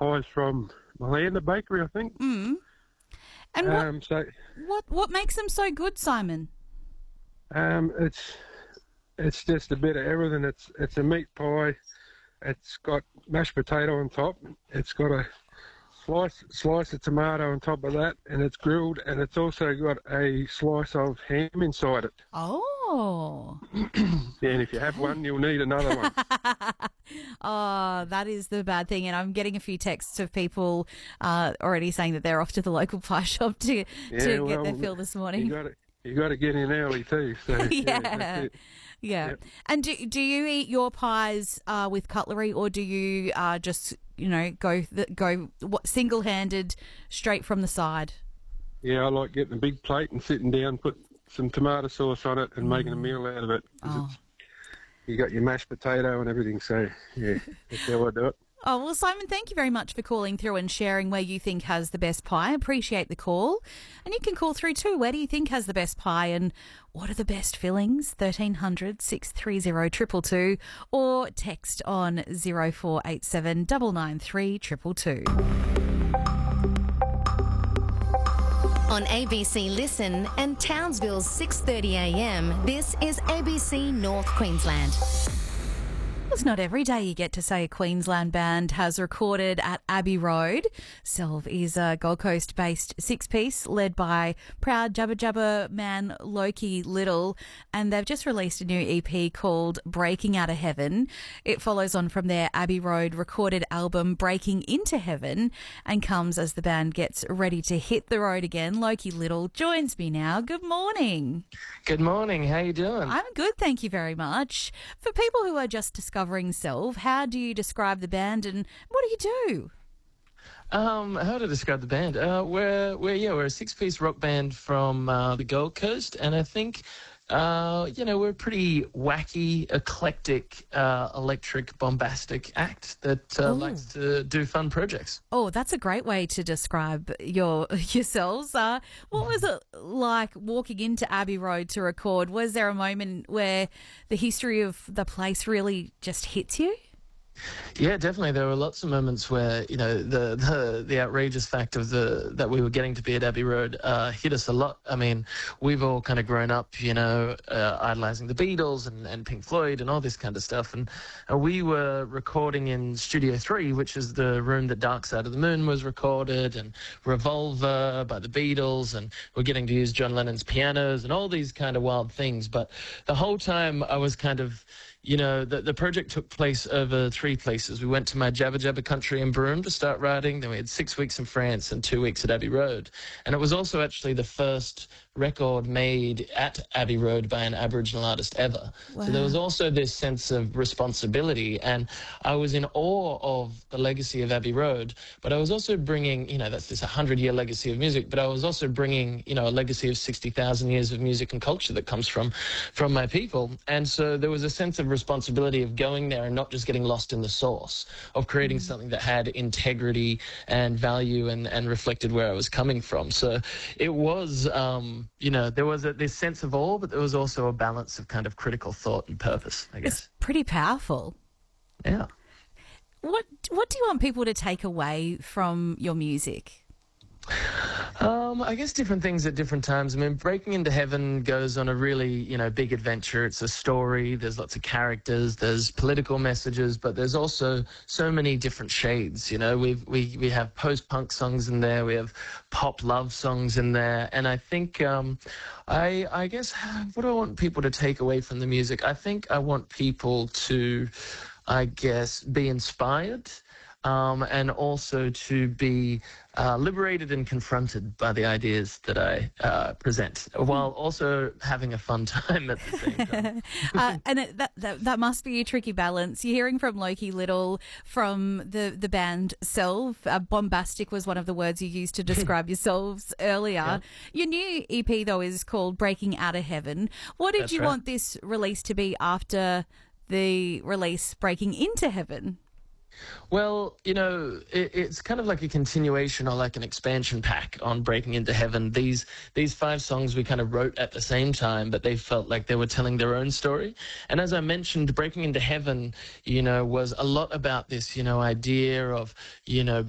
pies from Melinda Bakery, I think. Mm. And So what makes them so good, Simon? it's just a bit of everything. It's a meat pie. It's got mashed potato on top. It's got a slice of tomato on top of that, and it's grilled, and it's also got a slice of ham inside it. Oh. Yeah, and if you have one, you'll need another one. Oh, that is the bad thing. And I'm getting a few texts of people already saying that they're off to the local pie shop to get their fill this morning. You got to get in early too. So Yeah. that's it. Yeah. Yep. And do you eat your pies with cutlery, or do you just go single-handed straight from the side? Yeah, I like getting a big plate and sitting down, put some tomato sauce on it, and making a meal out of it. You got your mashed potato and everything, so yeah, that's how I do it. Oh, well, Simon, thank you very much for calling through and sharing where you think has the best pie. I appreciate the call. And you can call through too. Where do you think has the best pie and what are the best fillings? 1300 630 222 or text on 0487 993 222. On ABC Listen and Townsville's 6:30 a.m, this is ABC North Queensland. It's not every day you get to say a Queensland band has recorded at Abbey Road. Self is a Gold Coast-based six-piece led by proud Jabba Jabba man Loki Little, and they've just released a new EP called Breaking Out of Heaven. It follows on from their Abbey Road recorded album Breaking Into Heaven and comes as the band gets ready to hit the road again. Loki Little joins me now. Good morning. Good morning. How you doing? I'm good, thank you very much. For people who are just discovering Self, how do you describe the band and what do you do? How to describe the band? We're a six-piece rock band from the Gold Coast, and I think we're a pretty wacky, eclectic, electric, bombastic act that likes to do fun projects. Oh, that's a great way to describe yourselves. What was it like walking into Abbey Road to record? Was there a moment where the history of the place really just hits you? Yeah, definitely. There were lots of moments where the outrageous fact of that we were getting to be at Abbey Road hit us a lot. I mean, we've all kind of grown up, idolizing the Beatles and Pink Floyd and all this kind of stuff, and we were recording in Studio 3, which is the room that Dark Side of the Moon was recorded, and Revolver by the Beatles, and we're getting to use John Lennon's pianos and all these kind of wild things. But the whole time I was kind of the project took place over 3 places. We went to my Jabba Jabba country in Broome to start writing. Then we had 6 weeks in France and 2 weeks at Abbey Road. And it was also actually the first record made at Abbey Road by an Aboriginal artist ever. Wow. So there was also this sense of responsibility. And I was in awe of the legacy of Abbey Road. But I was also bringing, that's this 100-year legacy of music. But I was also bringing, a legacy of 60,000 years of music and culture that comes from my people. And so there was a sense of responsibility of going there and not just getting lost in the source, of creating something that had integrity and value and reflected where I was coming from. So it was, there was this sense of awe, but there was also a balance of kind of critical thought and purpose, I guess. It's pretty powerful. Yeah. What do you want people to take away from your music? I guess different things at different times. I mean, Breaking Into Heaven goes on a really, big adventure. It's a story. There's lots of characters. There's political messages, but there's also so many different shades. We have post-punk songs in there. We have pop love songs in there. And I think, I guess, what do I want people to take away from the music? I think I want people to, be inspired. And also to be liberated and confronted by the ideas that I present, while also having a fun time at the same time. And that must be a tricky balance. You're hearing from Loki Little from the band Self. Bombastic was one of the words you used to describe yourselves earlier. Yeah. Your new EP, though, is called Breaking Out of Heaven. What did you want this release to be after the release Breaking Into Heaven? Well, it's kind of like a continuation or like an expansion pack on Breaking Into Heaven. These 5 songs we kind of wrote at the same time, but they felt like they were telling their own story. And as I mentioned, Breaking Into Heaven, was a lot about this, idea of,